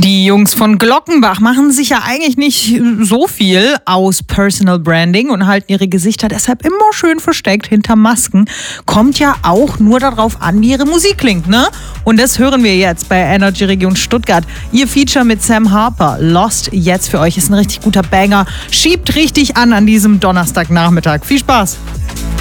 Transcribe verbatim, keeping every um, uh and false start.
Die Jungs von Glockenbach machen sich ja eigentlich nicht so viel aus Personal Branding und halten ihre Gesichter deshalb immer schön versteckt hinter Masken. Kommt ja auch nur darauf an, wie ihre Musik klingt, ne? Und das hören wir jetzt bei Energy Region Stuttgart. Ihr Feature mit Sam Harper, Lost, jetzt für euch, ist ein richtig guter Banger. Schiebt richtig an an diesem Donnerstagnachmittag. Viel Spaß!